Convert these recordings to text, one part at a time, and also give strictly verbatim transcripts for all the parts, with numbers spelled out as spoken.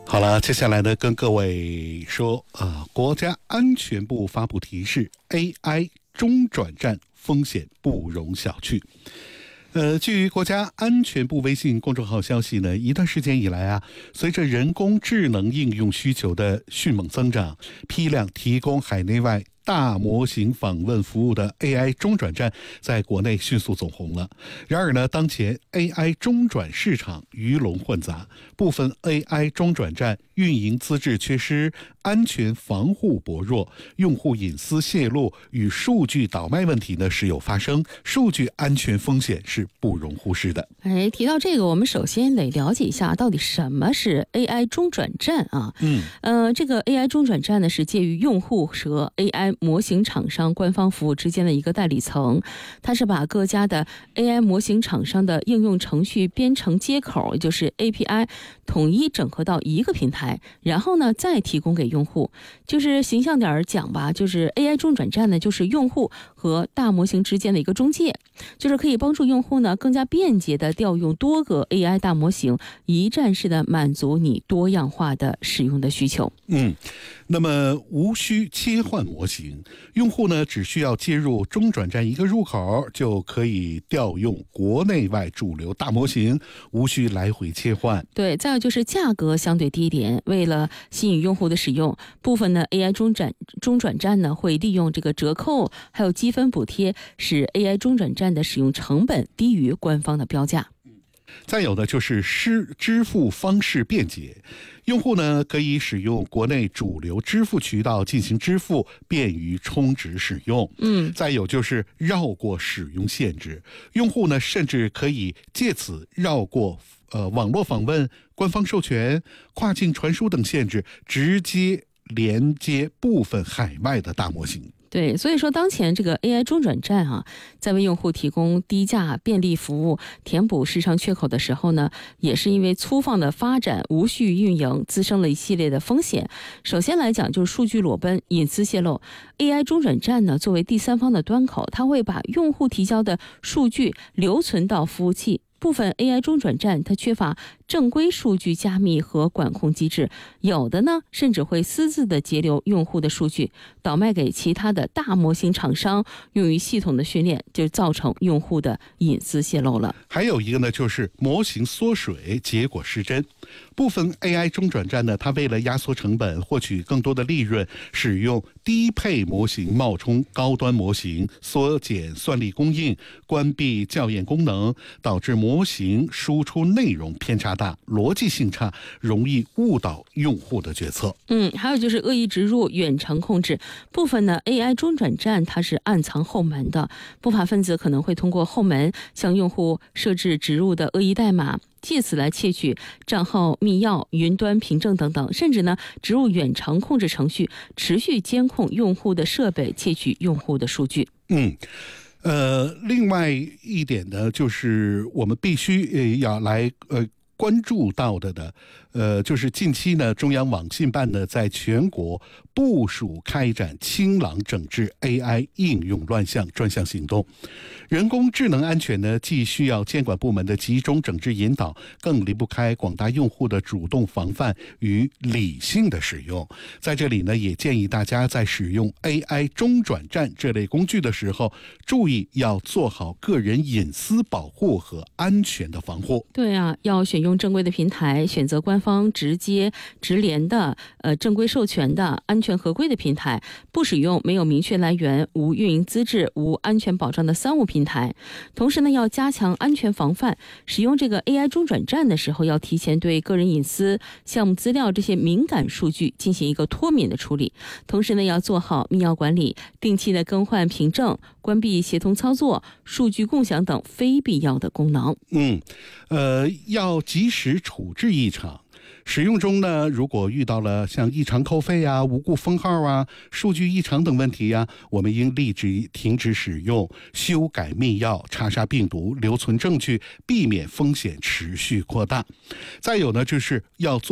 好了，接下来呢，跟各位说，呃，国家安全部发布提示 ，A I 中转站风险不容小觑。呃，据国家安全部微信公众号消息呢，一段时间以来啊，随着人工智能应用需求的迅猛增长，批量提供海内外大模型访问服务的 A I 中转站在国内迅速走红了。然而呢，当前 A I 中转市场鱼龙混杂，部分 A I 中转站运营资质缺失，安全防护薄弱，用户隐私泄露与数据倒卖问题呢时有发生，数据安全风险是不容忽视的。 哎，提到这个，我们首先得了解一下到底什么是 A I 中转站啊？ 嗯， 呃，这个 A I 中转站呢是介于用户和 A I 模型厂商官方服务之间的一个代理层，它是把各家的 A I 模型厂商的应用程序编程接口，也就是 A P I， 统一整合到一个平台，然后呢再提供给用户。就是形象点讲吧，就是 A I 中转站呢，就是用户和大模型之间的一个中介，就是可以帮助用户呢更加便捷的调用多个 A I 大模型，一站式的满足你多样化的使用的需求。 嗯，那么无需切换模型，用户呢只需要接入中转站一个入口，就可以调用国内外主流大模型，无需来回切换。 对，再有就是价格相对低廉，为了吸引用户的使用，部分呢 A I 中转中转站呢会利用这个折扣还有积分补贴，使 A I 中转站的使用成本低于官方的标价。 再有的就是支支付方式便捷，用户呢可以使用国内主流支付渠道进行支付，便于充值使用。 嗯， 再有就是绕过使用限制，用户呢甚至可以借此绕过呃网络访问、官方授权、跨境传输等限制，直接连接部分海外的大模型。 对，所以说当前这个 A I 中转站啊，在为用户提供低价便利服务、填补市场缺口的时候呢，也是因为粗放的发展、无序运营，滋生了一系列的风险。首先来讲，就是数据裸奔、隐私泄露。A I 中转站呢，作为第三方的端口，它会把用户提交的数据留存到服务器。部分 A I 中转站它缺乏正规数据加密和管控机制，有的呢甚至会私自的截留用户的数据，倒卖给其他的大模型厂商，用于系统的训练，就造成用户的隐私泄露了。 还有一个呢，就是模型缩水，结果失真。部分 A I 中转站呢，它为了压缩成本，获取更多的利润，使用低配模型冒充高端模型，缩减算力供应，关闭校验功能，导致模型输出内容偏差大，逻辑性差，容易误导用户的决策。 嗯，还有就是恶意植入、远程控制。部分呢 A I 中转站它是暗藏后门的，不法分子可能会通过后门向用户设置植入的恶意代码，借此来窃取账号密钥、云端凭证等等，甚至呢植入远程控制程序，持续监控用户的设备，窃取用户的数据。 嗯。呃，另外一点呢，就是我们必须呃要来呃关注到的的，呃，就是近期呢，中央网信办呢在全国部署开展清朗整治 A I 应用乱象专项行动。人工智能安全呢，既需要监管部门的集中整治引导，更离不开广大用户的主动防范与理性的使用。在这里呢，也建议大家在使用 A I 中转站这类工具的时候，注意要做好个人隐私保护和安全的防护。 对啊，要选用正规的平台，选择官方直接直连的、呃正规授权的、安全合规的平台，不使用没有明确来源、无运营资质、无安全保障的三无平台。同时呢，要加强安全防范，使用这个 A I 中转站的时候，要提前对个人隐私、项目资料这些敏感数据进行一个脱敏的处理。同时呢，要做好密钥管理，定期的更换凭证，关闭协同操作、数据共享等非必要的功能。 嗯，呃，要及时处置异常。使用中呢，如果遇到了像异常扣费啊、无故封号啊、数据异常等问题呀、啊，我们应立即停止使用，修改密钥，查杀病毒，留存证据，避免风险持续扩大。再有呢，就是要做到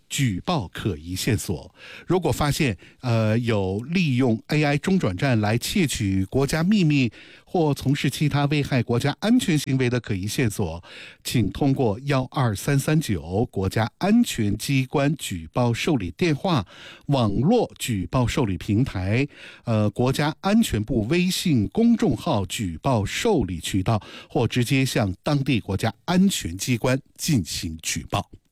举报可疑线索。如果发现呃有利用 A I 中转站来窃取国家秘密或从事其他危害国家安全行为的可疑线索，请通过幺二三三九国家安全机关举报受理电话、网络举报受理平台、呃国家安全部微信公众号举报受理渠道，或直接向当地国家安全机关进行举报。